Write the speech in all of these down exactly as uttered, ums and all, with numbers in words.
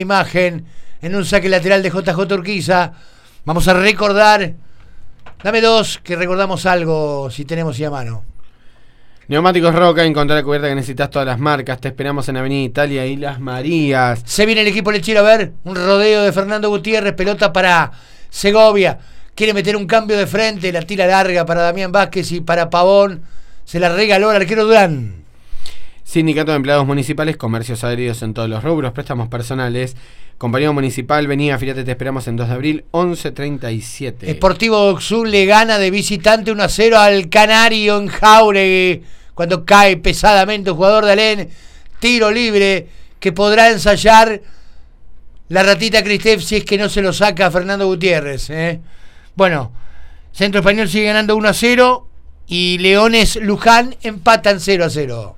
Imagen en un saque lateral de J J Urquiza. Vamos a recordar. Dame dos, que recordamos algo si tenemos ya a mano. Neumáticos Roca, encontrar la cubierta que necesitas, todas las marcas. Te esperamos en Avenida Italia y Las Marías. Se viene el equipo lechero, a ver, un rodeo de Fernando Gutiérrez, pelota para Segovia. Quiere meter un cambio de frente, la tira larga para Damián Vázquez y para Pavón. Se la regaló al arquero Durán. Sindicato de Empleados Municipales, comercios adheridos en todos los rubros, préstamos personales. Compañía Municipal, venía, fíjate, te esperamos en dos de abril, once treinta y siete. Sportivo Oxul le gana de visitante uno a cero al Canario en Jauregui. Cuando cae pesadamente un jugador de Alén. Tiro libre que podrá ensayar la ratita Cristef si es que no se lo saca a Fernando Gutiérrez. ¿eh? Bueno, Centro Español sigue ganando uno a cero y Leones Luján empatan cero a cero.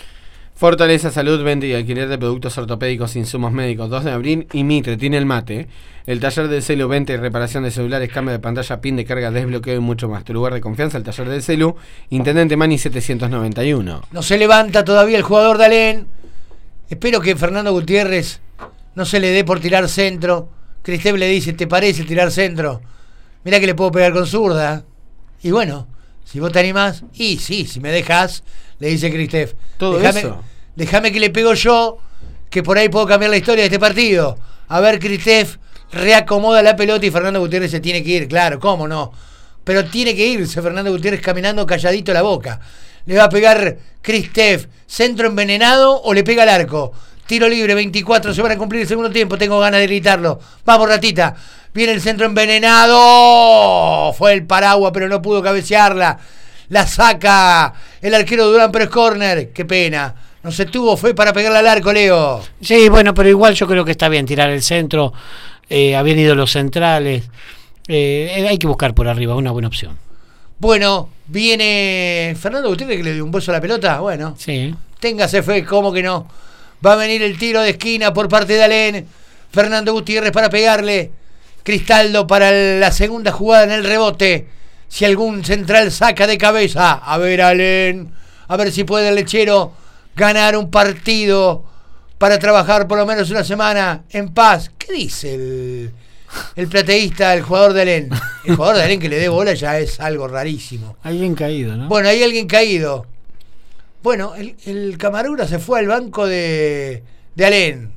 Fortaleza Salud, venta y alquiler de productos ortopédicos, insumos médicos, dos de abril y Mitre, tiene el mate. El taller del Celu, venta y reparación de celulares, cambio de pantalla, pin de carga, desbloqueo y mucho más. Tu lugar de confianza, el taller del Celu, Intendente Mani setecientos noventa y uno. No se levanta todavía el jugador de Alén. Espero que Fernando Gutiérrez no se le dé por tirar centro. Cristef le dice, ¿te parece tirar centro? Mirá que le puedo pegar con zurda. Y bueno, si vos te animás, y sí, si me dejas, le dice Cristef. Todo Dejame, eso. Déjame que le pego yo, que por ahí puedo cambiar la historia de este partido. A ver, Cristef reacomoda la pelota y Fernando Gutiérrez se tiene que ir, claro, cómo no. Pero tiene que irse Fernando Gutiérrez caminando calladito la boca. Le va a pegar Cristef, centro envenenado o le pega al arco. Tiro libre, veinticuatro, se van a cumplir el segundo tiempo, tengo ganas de gritarlo. Vamos, ratita. Viene el centro envenenado. Fue el paraguas, pero no pudo cabecearla. La saca el arquero Durán, pero es córner. Qué pena. No se tuvo, fue para pegarle al arco, Leo. Sí, bueno, pero igual yo creo que está bien tirar el centro. Eh, habían ido los centrales. Eh, hay que buscar por arriba, una buena opción. Bueno, viene Fernando Gutiérrez que le dio un beso a la pelota. Bueno, sí. Téngase fe, ¿cómo que no? Va a venir el tiro de esquina por parte de Alén. Fernando Gutiérrez para pegarle. Cristaldo para la segunda jugada en el rebote. Si algún central saca de cabeza. A ver, Alén. A ver si puede el lechero ganar un partido para trabajar por lo menos una semana en paz. ¿Qué dice el, el plateísta, el jugador de Alén? El jugador de Alén que le dé bola ya es algo rarísimo. Alguien caído, ¿no? Bueno, hay alguien caído. Bueno, el, el camarógrafo se fue al banco de, de Alén.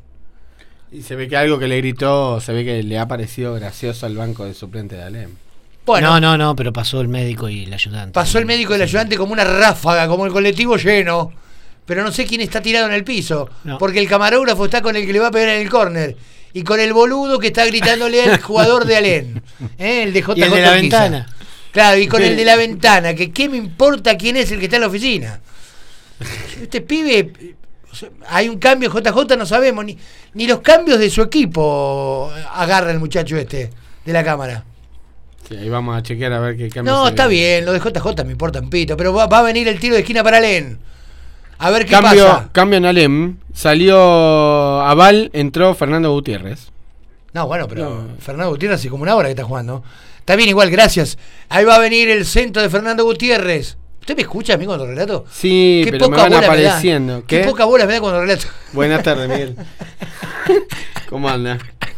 Y se ve que algo que le gritó, se ve que le ha parecido gracioso al banco de suplente de Alén. Bueno, no, no, no, pero pasó el médico y el ayudante. Pasó el médico y el ayudante como una ráfaga, como el colectivo lleno. Pero no sé quién está tirado en el piso. No. Porque el camarógrafo está con el que le va a pegar en el córner. Y con el boludo que está gritándole al jugador de Alén. ¿eh? El de J J. Y el de la ventana. Claro, y con el de la ventana. Que qué me importa quién es el que está en la oficina. Este pibe... Hay un cambio en J J, no sabemos. Ni, ni los cambios de su equipo agarra el muchacho este de la cámara. Sí, ahí vamos a chequear a ver qué cambio. No, está viene. bien, lo de J J me importa un pito. Pero va, va a venir el tiro de esquina para Alén. A ver qué cambio, pasa. Cambio en Alem. Salió Aval, entró Fernando Gutiérrez. No, bueno, pero no. Fernando Gutiérrez hace como una hora que está jugando. Está bien, igual, gracias. Ahí va a venir el centro de Fernando Gutiérrez. ¿Usted me escucha a mí cuando relato? Sí, qué pero poca me van bola apareciendo. Me da. ¿Qué? Qué poca bola me da cuando relato. Buenas tardes, Miguel. ¿Cómo anda?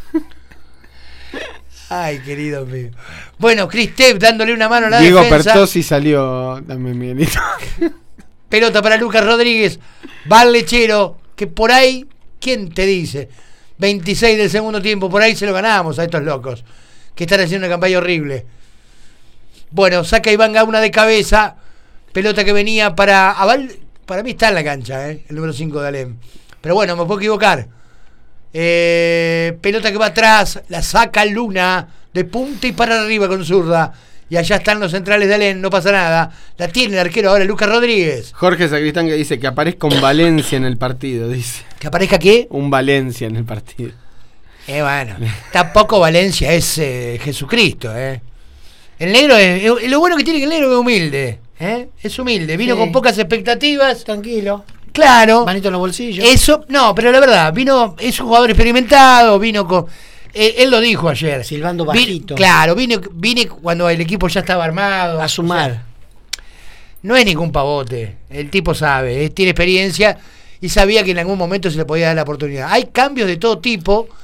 Ay, querido mío. Bueno, Cristef dándole una mano a la Diego defensa. Diego Pertossi salió también, Miguelito. Pelota para Lucas Rodríguez. Va al lechero. Que por ahí, ¿quién te dice? veintiséis del segundo tiempo. Por ahí se lo ganamos a estos locos. Que están haciendo una campaña horrible. Bueno, saca Iván Gauna de cabeza. Pelota que venía para Aval. Para mí está en la cancha, ¿eh? El número cinco de Alem. Pero bueno, me puedo equivocar. Eh, pelota que va atrás. La saca Luna. De punta y para arriba con zurda. Y allá están los centrales de Alén, no pasa nada. La tiene el arquero ahora, Lucas Rodríguez. Jorge Sacristán que dice que aparezca un Valencia en el partido, dice. ¿Que aparezca qué? Un Valencia en el partido. Eh, bueno, tampoco Valencia es eh, Jesucristo, eh. El negro es, es, lo bueno que tiene que el negro es humilde, eh. Es humilde, vino sí. con pocas expectativas. Tranquilo. Claro. Manito en los bolsillos. Eso, no, pero la verdad, vino, es un jugador experimentado, vino con... Él, él lo dijo ayer. Silbando bajito. Vine, claro, vine, vine cuando el equipo ya estaba armado. A sumar. O sea, no es ningún pavote. El tipo sabe, eh, tiene experiencia y sabía que en algún momento se le podía dar la oportunidad. Hay cambios de todo tipo